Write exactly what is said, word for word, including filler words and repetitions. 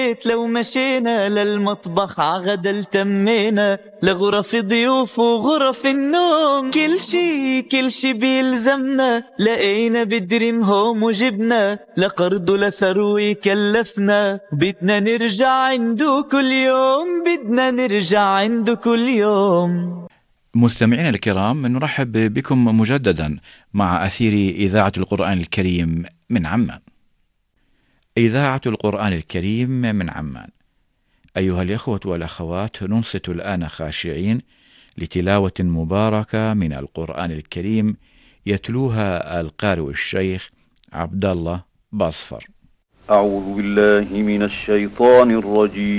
لو مشينا للمطبخ عغدا التمينا لغرف ضيوف وغرف النوم، كل شي كل شي بيلزمنا لقينا بدريم هوم وجبنا لقرض لثروي كلفنا، بدنا نرجع عنده كل يوم بدنا نرجع عنده كل يوم. مستمعينا الكرام، نرحب بكم مجددا مع أثير إذاعة القرآن الكريم من عمان. إذاعة القرآن الكريم من عمان. أيها الإخوة والأخوات، ننصت الآن خاشعين لتلاوة مباركة من القرآن الكريم يتلوها القارئ الشيخ عبد الله باصفر. أعوذ بالله من الشيطان الرجيم.